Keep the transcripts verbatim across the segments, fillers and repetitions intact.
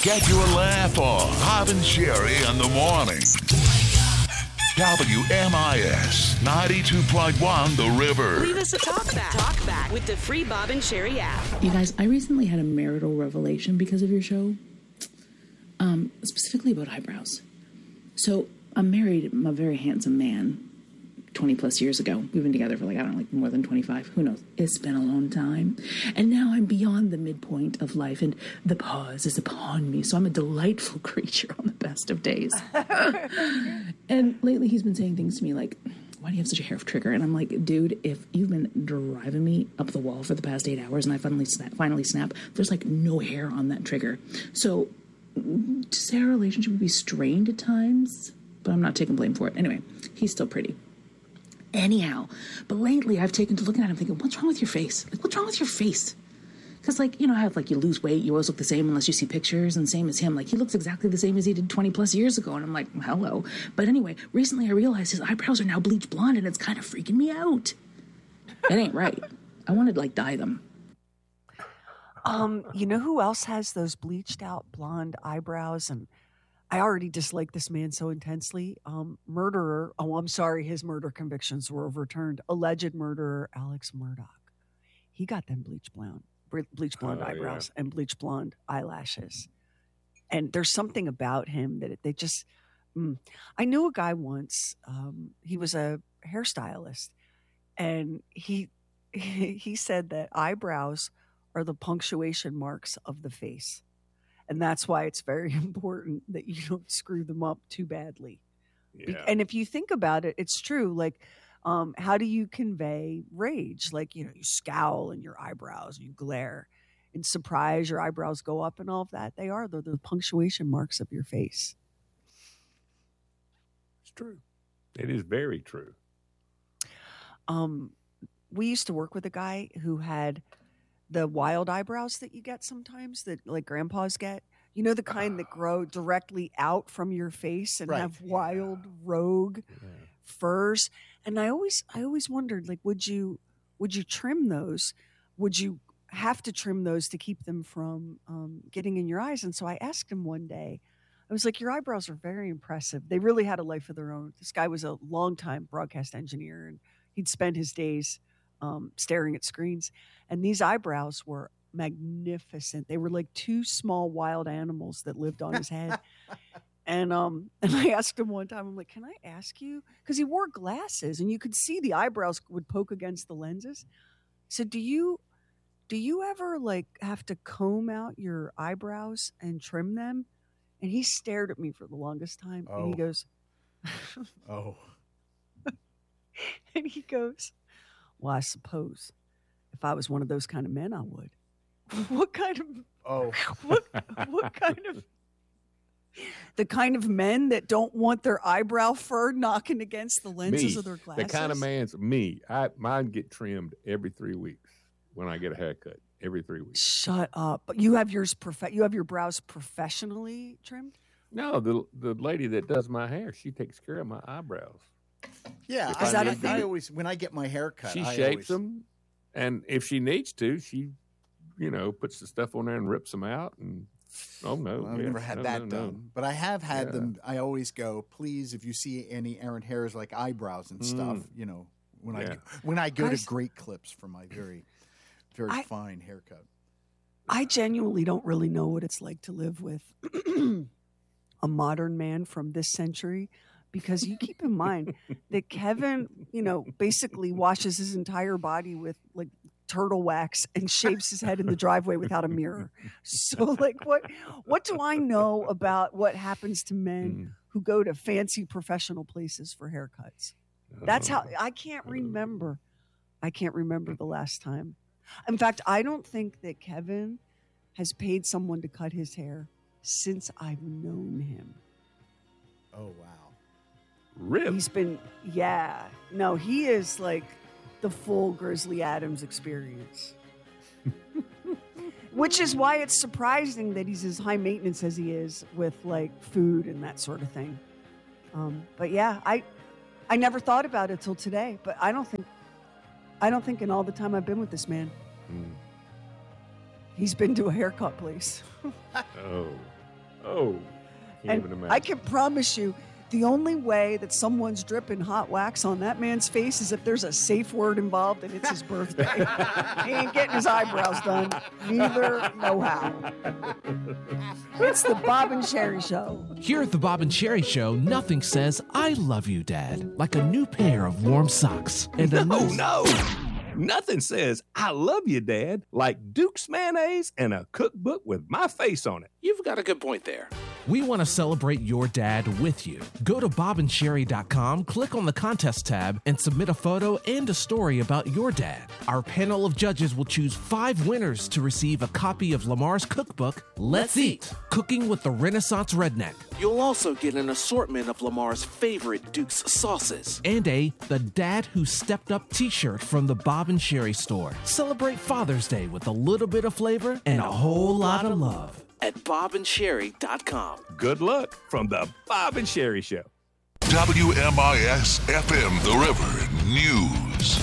Get your laugh on. Bob and Sherry in the morning. W M I S ninety-two point one The River. Leave us a talk back. Talk back with the free Bob and Sherry app. You guys, I recently had a marital revelation because of your show, um, specifically about eyebrows. So I'm married, I'm a very handsome man, twenty plus years ago. We've been together for like, I don't know, like more than twenty-five. Who knows? It's been a long time. And now I'm beyond the midpoint of life and the pause is upon me. So I'm a delightful creature on the best of days. And lately he's been saying things to me like, why do you have such a hair trigger? And I'm like, dude, if you've been driving me up the wall for the past eight hours and I finally snap, finally snap, there's like no hair on that trigger. So to say our relationship would be strained at times, but I'm not taking blame for it. Anyway, he's still pretty. Anyhow, but lately I've taken to looking at him thinking, what's wrong with your face? Like, what's wrong with your face? Because, like, you know how, like, you lose weight, you always look the same unless you see pictures, and same as him. Like, he looks exactly the same as he did twenty plus years ago, and I'm like, hello. But anyway, recently I realized his eyebrows are now bleach blonde, and it's kind of freaking me out. That ain't right. I want to, like, dye them. Um, you know who else has those bleached out blonde eyebrows? And I already dislike this man so intensely. Um, murderer. Oh, I'm sorry. His murder convictions were overturned. Alleged murderer Alex Murdaugh. He got them bleach blonde, bleach blonde oh, eyebrows yeah. and bleach blonde eyelashes. And there's something about him that it, they just. Mm. I knew a guy once. Um, he was a hairstylist, and he he said that eyebrows are the punctuation marks of the face. And that's why it's very important that you don't screw them up too badly. Yeah. And if you think about it, it's true. Like, um, how do you convey rage? Like, you know, you scowl and your eyebrows, you glare. In surprise, your eyebrows go up and all of that. They are. They're the punctuation marks of your face. It's true. It is very true. Um, we used to work with a guy who had the wild eyebrows that you get sometimes that like grandpas get, you know, the kind that grow directly out from your face and right. have wild rogue yeah. furs. And I always, I always wondered, like, would you, would you trim those? Would you have to trim those to keep them from um, getting in your eyes? And so I asked him one day, I was like, your eyebrows are very impressive. They really had a life of their own. This guy was a longtime broadcast engineer and he'd spend his days Um, staring at screens, and these eyebrows were magnificent. They were like two small wild animals that lived on his head. and um, and I asked him one time, I'm like, "Can I ask you?" Because he wore glasses, and you could see the eyebrows would poke against the lenses. I said, "Do you do you ever like have to comb out your eyebrows and trim them?" And he stared at me for the longest time, oh. and he goes, "Oh," and he goes. Well, I suppose if I was one of those kind of men, I would. What kind of? Oh, what, what kind of? The kind of men that don't want their eyebrow fur knocking against the lenses me, of their glasses. The kind of man's me. I mine get trimmed every three weeks when I get a haircut. Every three weeks. Shut up! But you have yours prof- You have your brows professionally trimmed. No, the the lady that does my hair, she takes care of my eyebrows. Yeah, I, I, I, I always when I get my hair cut, she I shapes always... them, and if she needs to, she, you know, puts the stuff on there and rips them out. And oh no, well, I've yeah, never had no, that no, done, no. but I have had yeah. them. I always go, please, if you see any errant hairs like eyebrows and mm. stuff, you know, when yeah. I when I go Guys, to Great Clips for my very, very I, fine haircut. I genuinely don't really know what it's like to live with a modern man from this century. Because you keep in mind that Kevin, you know, basically washes his entire body with like turtle wax and shaves his head in the driveway without a mirror. So like what what do I know about what happens to men mm. who go to fancy professional places for haircuts? That's how I can't remember. I can't remember the last time. In fact, I don't think that Kevin has paid someone to cut his hair since I've known him. Oh, wow. Really? He's been, yeah. No, he is like the full Grizzly Adams experience. Which is why it's surprising that he's as high maintenance as he is with like food and that sort of thing. Um, but yeah, I I never thought about it till today. But I don't think I don't think in all the time I've been with this man, mm. he's been to a haircut place. Oh. Oh, can't And even imagine. I can promise you, the only way that someone's dripping hot wax on that man's face is if there's a safe word involved and it's his birthday. He ain't getting his eyebrows done. Neither know how. It's the Bob and Sherry Show. Here at the Bob and Sherry Show, nothing says I love you, Dad, like a new pair of warm socks. And a No, nice- no. Nothing says I love you, Dad, like Duke's mayonnaise and a cookbook with my face on it. You've got a good point there. We want to celebrate your dad with you. Go to bob and sherry dot com, click on the contest tab, and submit a photo and a story about your dad. Our panel of judges will choose five winners to receive a copy of Lamar's cookbook, Let's Eat, Cooking with the Renaissance Redneck. You'll also get an assortment of Lamar's favorite Duke's sauces and a The Dad Who Stepped Up t-shirt from the Bob and Sherry store. Celebrate Father's Day with a little bit of flavor and a whole lot of love at bob and sherry dot com. Good luck from the Bob and Sherry Show. W M I S F M The River News.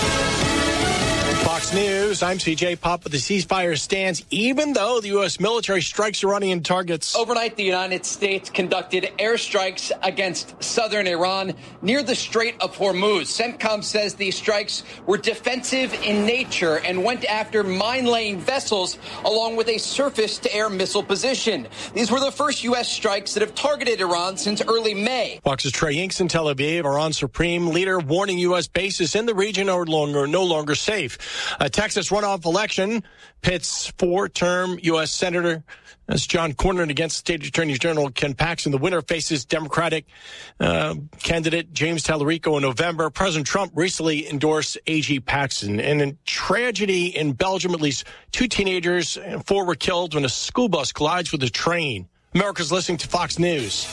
Fox News, I'm C J Pop with the ceasefire stands, even though the U S military strikes Iranian targets. Overnight, the United States conducted airstrikes against southern Iran near the Strait of Hormuz. CENTCOM says these strikes were defensive in nature and went after mine-laying vessels along with a surface-to-air missile position. These were the first U S strikes that have targeted Iran since early May. Fox's Trey Inks in Tel Aviv, Iran's supreme leader warning U S bases in the region are longer, no longer safe. A Texas runoff election pits four-term U S Senator that's John Cornyn against State Attorney General Ken Paxton. The winner faces Democratic uh, candidate James Tallarico in November. President Trump recently endorsed A G Paxton. And in tragedy in Belgium, at least two teenagers and four were killed when a school bus collides with a train. America's listening to Fox News.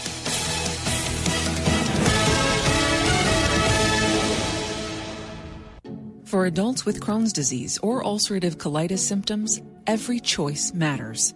For adults with Crohn's disease or ulcerative colitis symptoms, every choice matters.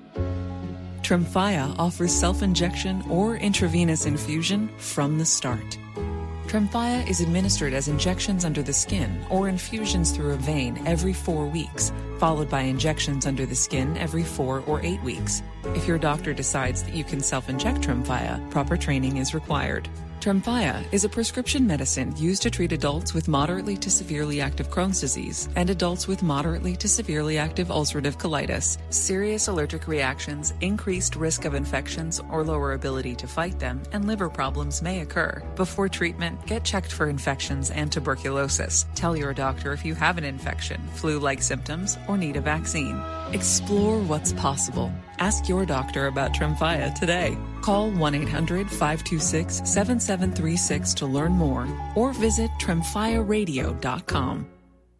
Tremfya offers self-injection or intravenous infusion from the start. Tremfya is administered as injections under the skin or infusions through a vein every four weeks, followed by injections under the skin every four or eight weeks. If your doctor decides that you can self-inject Tremfya, proper training is required. Tremfya is a prescription medicine used to treat adults with moderately to severely active Crohn's disease and adults with moderately to severely active ulcerative colitis. Serious allergic reactions, increased risk of infections or lower ability to fight them, and liver problems may occur. Before treatment, get checked for infections and tuberculosis. Tell your doctor if you have an infection, flu-like symptoms, or need a vaccine. Explore what's possible. Ask your doctor about Tremfya today. Call one eight hundred five two six seven seven three six to learn more or visit tremfya radio dot com.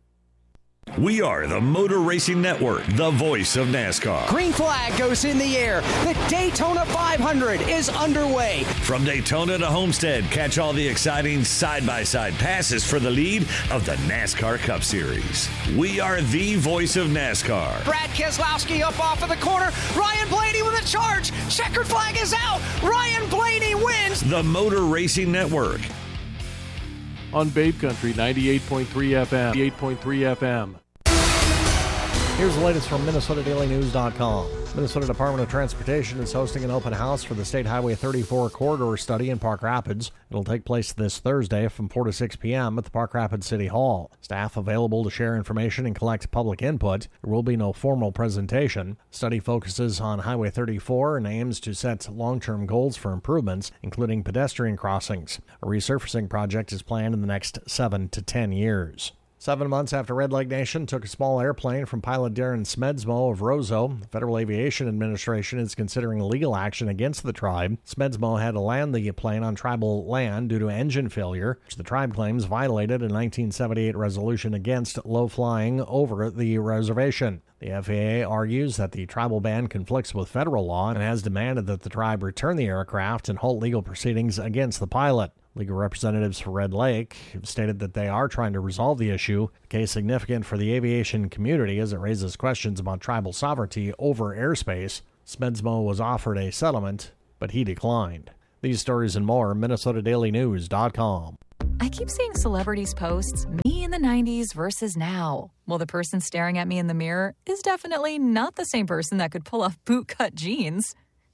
We are the Motor Racing Network, the voice of NASCAR. Green flag goes in the air. The Daytona five hundred is underway. From Daytona to Homestead, catch all the exciting side-by-side passes for the lead of the NASCAR Cup Series. We are the voice of NASCAR. Brad Keselowski up off of the corner. Ryan Blaney with a charge. Checkered flag is out. Ryan Blaney wins. The Motor Racing Network. On Babe Country, ninety-eight point three F M. ninety-eight point three F M. Here's the latest from Minnesota Daily News dot com. Minnesota Department of Transportation is hosting an open house for the State Highway thirty-four corridor study in Park Rapids. It'll take place this Thursday from four to six p.m. at the Park Rapids City Hall. Staff available to share information and collect public input. There will be no formal presentation. Study focuses on Highway thirty-four and aims to set long-term goals for improvements, including pedestrian crossings. A resurfacing project is planned in the next seven to ten years. Seven months after Red Leg Nation took a small airplane from pilot Darren Smedsmo of Roseau, the Federal Aviation Administration is considering legal action against the tribe. Smedsmo had to land the plane on tribal land due to engine failure, which the tribe claims violated a nineteen seventy-eight resolution against low flying over the reservation. The F A A argues that the tribal ban conflicts with federal law and has demanded that the tribe return the aircraft and halt legal proceedings against the pilot. Legal representatives for Red Lake have stated that they are trying to resolve the issue, a case significant for the aviation community as it raises questions about tribal sovereignty over airspace. Smedsmo was offered a settlement, but he declined. These stories and more, Minnesota Daily News dot com. I keep seeing celebrities posts, me in the nineties versus now. Well, the person staring at me in the mirror is definitely not the same person that could pull off bootcut jeans.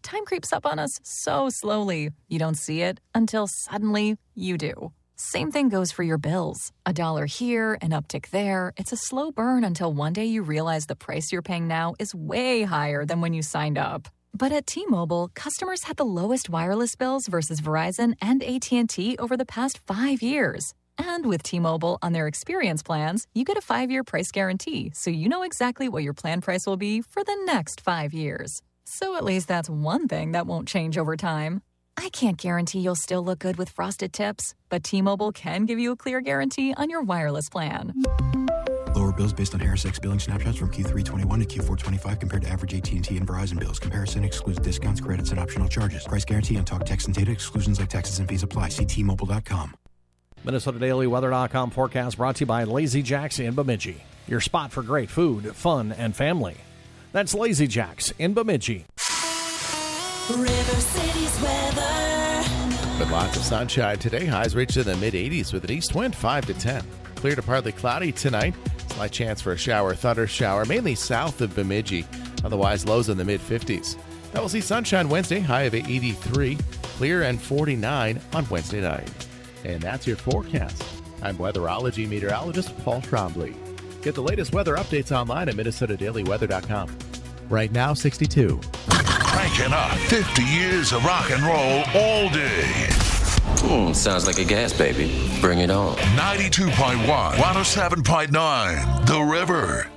time creeps up on us so slowly. You don't see it until suddenly you do. Same thing goes for your bills. A dollar here, an uptick there. It's a slow burn until one day you realize the price you're paying now is way higher than when you signed up. But at T-Mobile, customers had the lowest wireless bills versus Verizon and A T and T over the past five years. And with T-Mobile on their experience plans, you get a five-year price guarantee, so you know exactly what your plan price will be for the next five years. So at least that's one thing that won't change over time. I can't guarantee you'll still look good with frosted tips, but T-Mobile can give you a clear guarantee on your wireless plan. Lower bills based on Harris X billing snapshots from Q three twenty-one to Q four twenty-five compared to average A T and T and Verizon bills. Comparison excludes discounts, credits, and optional charges. Price guarantee on talk, text, and data. Exclusions like taxes and fees apply. See T Mobile dot com. Minnesota Daily Weather dot com forecast brought to you by Lazy Jack's in Bemidji. Your spot for great food, fun, and family. That's Lazy Jack's in Bemidji. River City's weather. With lots of sunshine today, highs reach in the mid eighties with an east wind five to ten. Clear to partly cloudy tonight. Slight chance for a shower, thunder shower, mainly south of Bemidji. Otherwise, lows in the mid fifties. Now we'll see sunshine Wednesday, high of eighty-three. Clear and forty-nine on Wednesday night. And that's your forecast. I'm weatherology meteorologist Paul Trombley. Get the latest weather updates online at Minnesota Daily Weather dot com. Right now, sixty-two. Cranking up fifty years of rock and roll all day. Hmm, sounds like a gas baby. Bring it on. ninety-two point one, one oh seven point nine, The River.